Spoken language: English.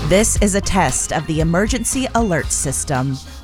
This is a test of the emergency alert system.